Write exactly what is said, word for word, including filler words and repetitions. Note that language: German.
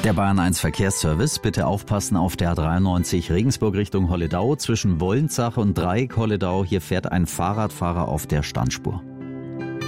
Der Bayern eins Verkehrsservice, bitte aufpassen auf der A dreiundneunzig Regensburg Richtung Holledau zwischen Wollentzach und Dreieck Holledau. Hier fährt ein Fahrradfahrer auf der Standspur.